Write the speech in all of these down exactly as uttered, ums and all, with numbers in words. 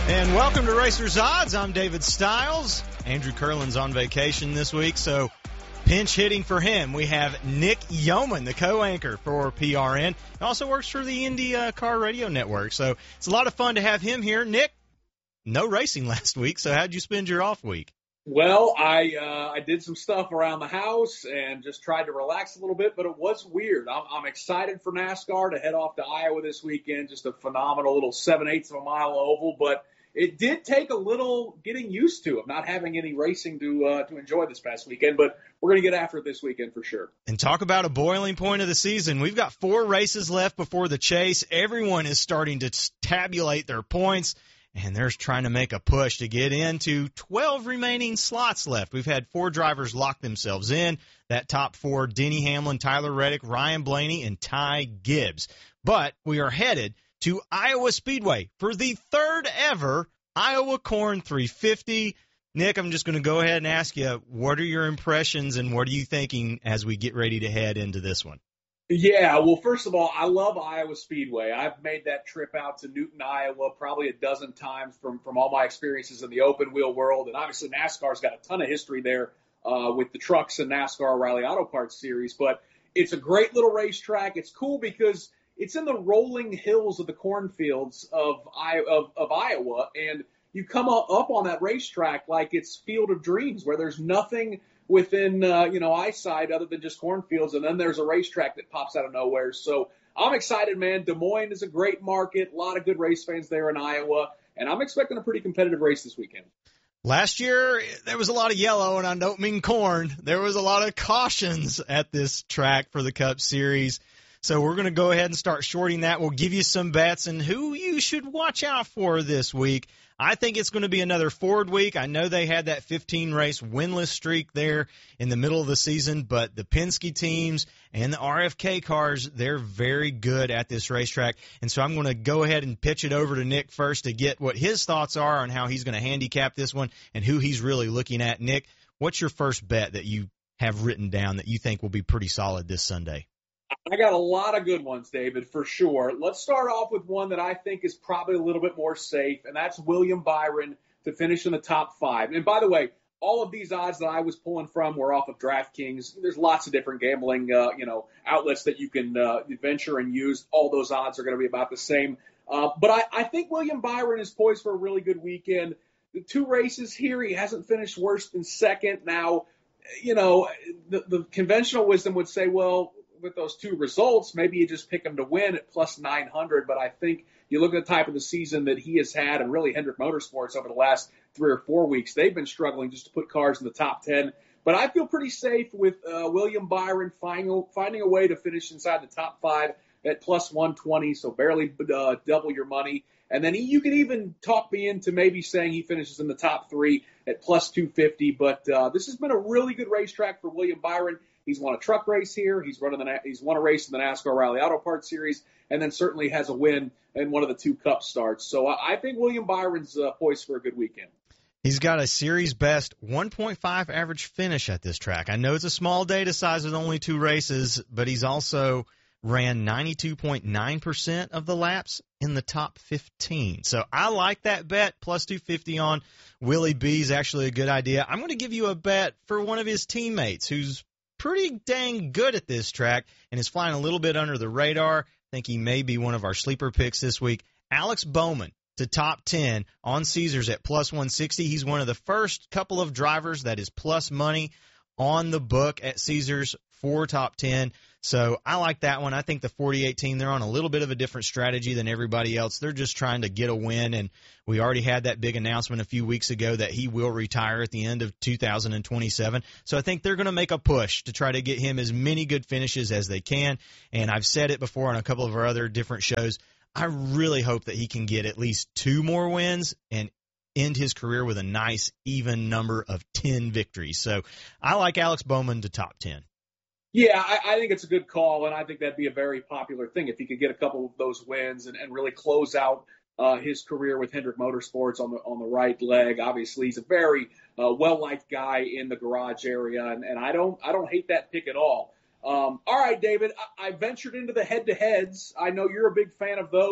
And welcome to Racers Odds. I'm David Stiles. Andrew Curlin's on vacation this week, so pinch hitting for him. We have Nick Yeoman, the co-anchor for P R N. He also works for the Indy uh, Car Radio Network, so it's a lot of fun to have him here. Nick, no racing last week, so how'd you spend your off week? Well, I uh, I did some stuff around the house and just tried to relax a little bit, but it was weird. I'm, I'm excited for NASCAR to head off to Iowa this weekend, just a phenomenal little seven-eighths of a mile oval, but it did take a little getting used to of not having any racing to uh, to enjoy this past weekend, but we're going to get after it this weekend for sure. And talk about a boiling point of the season. We've got four races left before the chase. Everyone is starting to tabulate their points, and they're trying to make a push to get into twelve remaining slots left. We've had four drivers lock themselves in. That top four, Denny Hamlin, Tyler Reddick, Ryan Blaney, and Ty Gibbs. But we are headed to Iowa Speedway for the third ever Iowa Corn three fifty. Nick, I'm just going to go ahead and ask you, what are your impressions and what are you thinking as we get ready to head into this one? Yeah, well, first of all, I love Iowa Speedway. I've made that trip out to Newton, Iowa, probably a dozen times from, from all my experiences in the open wheel world. And obviously NASCAR's got a ton of history there uh, with the trucks and NASCAR O'Reilly Auto Parts Series. But it's a great little racetrack. It's cool because it's in the rolling hills of the cornfields of, of, of Iowa, and you come up on that racetrack like it's Field of Dreams, where there's nothing within uh, you know eyesight other than just cornfields, and then there's a racetrack that pops out of nowhere. So I'm excited, man. Des Moines is a great market, a lot of good race fans there in Iowa, and I'm expecting a pretty competitive race this weekend. Last year, there was a lot of yellow, and I don't mean corn. There was a lot of cautions at this track for the Cup Series. So we're going to go ahead and start shorting that. We'll give you some bets and who you should watch out for this week. I think it's going to be another Ford week. I know they had that fifteen-race winless streak there in the middle of the season, but the Penske teams and the R F K cars, they're very good at this racetrack. And so I'm going to go ahead and pitch it over to Nick first to get what his thoughts are on how he's going to handicap this one and who he's really looking at. Nick, what's your first bet that you have written down that you think will be pretty solid this Sunday? I got a lot of good ones, David, for sure. Let's start off with one that I think is probably a little bit more safe, and that's William Byron to finish in the top five. And by the way, all of these odds that I was pulling from were off of DraftKings. There's lots of different gambling, uh, you know, outlets that you can uh, venture and use. All those odds are going to be about the same. Uh, but I, I think William Byron is poised for a really good weekend. The two races here, he hasn't finished worse than second. Now, you know, the, the conventional wisdom would say, well, with those two results, maybe you just pick him to win at plus nine hundred. But I think you look at the type of the season that he has had, and really Hendrick Motorsports over the last three or four weeks, they've been struggling just to put cars in the top ten. But I feel pretty safe with uh, William Byron finding, finding a way to finish inside the top five at plus one twenty, so barely uh, double your money. And then he, you could even talk me into maybe saying he finishes in the top three at plus two fifty. But uh, this has been a really good racetrack for William Byron. He's won a truck race here. He's running the he's won a race in the NASCAR O'Reilly Auto Parts Series, and then certainly has a win in one of the two Cup starts. So I think William Byron's uh, poised for a good weekend. He's got a series best one point five average finish at this track. I know it's a small data size with only two races, but he's also ran ninety-two point nine percent of the laps in the top fifteen. So I like that bet. Plus two fifty on Willie B is actually a good idea. I'm going to give you a bet for one of his teammates who's pretty dang good at this track and is flying a little bit under the radar. I think he may be one of our sleeper picks this week. Alex Bowman to top ten on Caesars at plus one sixty. He's one of the first couple of drivers that is plus money on the book at Caesars for top ten. So I like that one. I think the forty-eight team, they're on a little bit of a different strategy than everybody else. They're just trying to get a win, and we already had that big announcement a few weeks ago that he will retire at the end of two thousand twenty-seven. So I think they're going to make a push to try to get him as many good finishes as they can. And I've said it before on a couple of our other different shows, I really hope that he can get at least two more wins and end his career with a nice even number of ten victories. So I like Alex Bowman to top ten. Yeah, I, I think it's a good call, and I think that'd be a very popular thing if he could get a couple of those wins and, and really close out uh, his career with Hendrick Motorsports on the on the right leg. Obviously, he's a very uh, well-liked guy in the garage area, and, and I don't I don't hate that pick at all. Um, all right, David, I, I ventured into the head-to-heads. I know you're a big fan of those,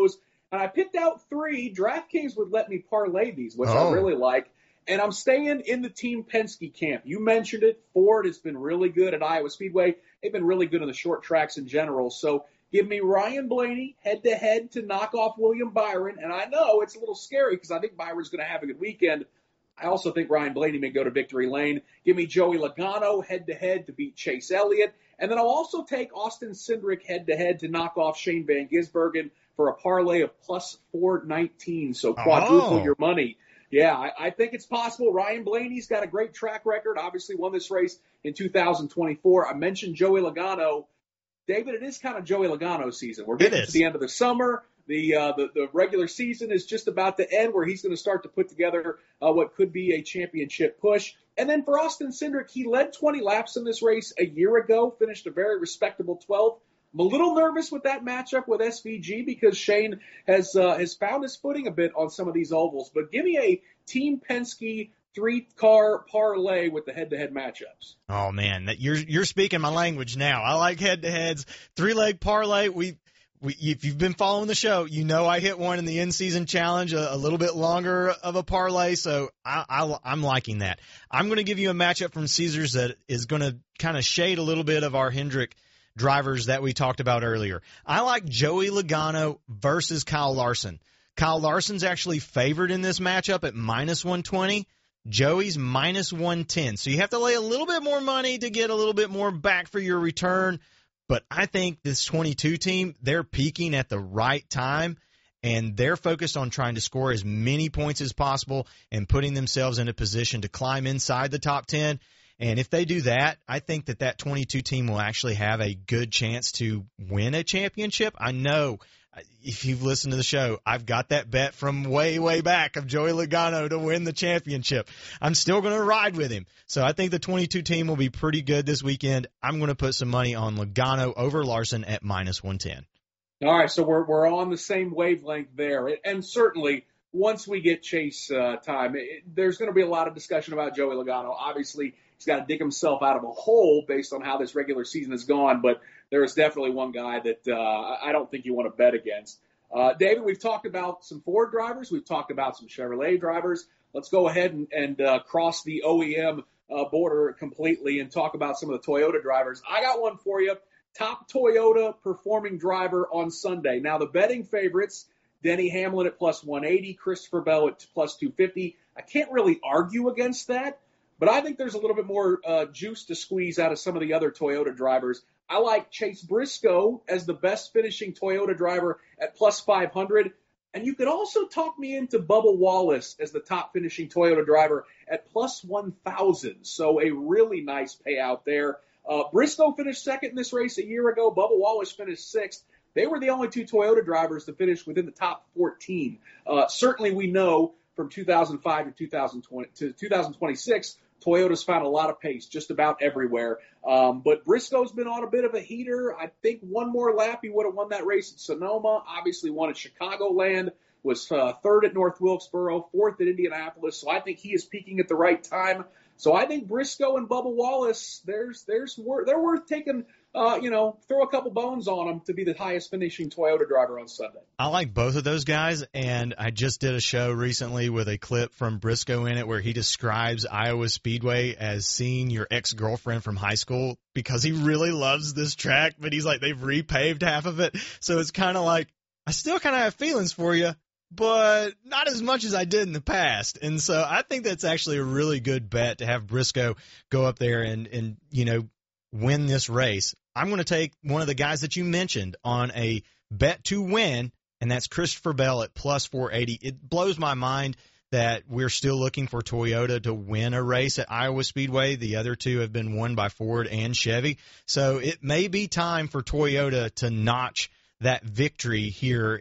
And I picked out three. DraftKings would let me parlay these, which Oh. I really like. And I'm staying in the Team Penske camp. You mentioned it. Ford has been really good at Iowa Speedway. They've been really good on the short tracks in general. So give me Ryan Blaney head-to-head to knock off William Byron. And I know it's a little scary because I think Byron's going to have a good weekend. I also think Ryan Blaney may go to victory lane. Give me Joey Logano head-to-head to beat Chase Elliott. And then I'll also take Austin Cindric head-to-head to knock off Shane Van Gisbergen for a parlay of plus four nineteen. So quadruple Oh. your money. Yeah, I, I think it's possible. Ryan Blaney's got a great track record. Obviously won this race in two thousand twenty-four. I mentioned Joey Logano. David, it is kind of Joey Logano season. We're getting to the end of the summer. The, uh, the the regular season is just about to end, where he's going to start to put together uh, what could be a championship push. And then for Austin Cindric, he led twenty laps in this race a year ago, finished a very respectable twelfth. I'm a little nervous with that matchup with S V G because Shane has uh, has found his footing a bit on some of these ovals. But give me a Team Penske three-car parlay with the head-to-head matchups. Oh man, that you're you're speaking my language now. I like head-to-heads, three-leg parlay. We, we if you've been following the show, you know I hit one in the in-season challenge, a, a little bit longer of a parlay. So I, I, I'm liking that. I'm going to give you a matchup from Caesars that is going to kind of shade a little bit of our Hendrick drivers that we talked about earlier. I like Joey Logano versus Kyle Larson. Kyle Larson's actually favored in this matchup at minus one twenty. Joey's minus one ten. So you have to lay a little bit more money to get a little bit more back for your return. But I think this twenty-two team, they're peaking at the right time, and they're focused on trying to score as many points as possible and putting themselves in a position to climb inside the top ten. And if they do that, I think that that twenty-two team will actually have a good chance to win a championship. I know if you've listened to the show, I've got that bet from way, way back of Joey Logano to win the championship. I'm still going to ride with him. So I think the twenty-two team will be pretty good this weekend. I'm going to put some money on Logano over Larson at minus one ten. All right, so we're we're on the same wavelength there. And certainly, once we get Chase uh, time, it, there's going to be a lot of discussion about Joey Logano. Obviously, he's got to dig himself out of a hole based on how this regular season has gone, but there is definitely one guy that uh, I don't think you want to bet against. Uh, David, we've talked about some Ford drivers. We've talked about some Chevrolet drivers. Let's go ahead and, and uh, cross the O E M uh, border completely and talk about some of the Toyota drivers. I got one for you. Top Toyota performing driver on Sunday. Now, the betting favorites, Denny Hamlin at plus one eighty, Christopher Bell at plus two fifty. I can't really argue against that, but I think there's a little bit more uh, juice to squeeze out of some of the other Toyota drivers. I like Chase Briscoe as the best finishing Toyota driver at plus five hundred. And you could also talk me into Bubba Wallace as the top finishing Toyota driver at plus one thousand. So a really nice payout there. Uh, Briscoe finished second in this race a year ago. Bubba Wallace finished sixth. They were the only two Toyota drivers to finish within the top fourteen. Uh, certainly we know from two thousand five to two thousand twenty to two thousand twenty-six, Toyota's found a lot of pace just about everywhere. Um, but Briscoe's been on a bit of a heater. I think one more lap, he would have won that race at Sonoma. Obviously won at Chicagoland, was uh, third at North Wilkesboro, fourth at Indianapolis. So I think he is peaking at the right time. So I think Briscoe and Bubba Wallace, there's, there's, they're worth taking, uh, you know, throw a couple bones on them to be the highest finishing Toyota driver on Sunday. I like both of those guys, and I just did a show recently with a clip from Briscoe in it where he describes Iowa Speedway as seeing your ex-girlfriend from high school because he really loves this track, but he's like, they've repaved half of it. So it's kind of like, I still kind of have feelings for you, but not as much as I did in the past. And so I think that's actually a really good bet to have Briscoe go up there and, and you know, win this race. I'm going to take one of the guys that you mentioned on a bet to win, and that's Christopher Bell at plus four eighty. It blows my mind that we're still looking for Toyota to win a race at Iowa Speedway. The other two have been won by Ford and Chevy. So it may be time for Toyota to notch that victory here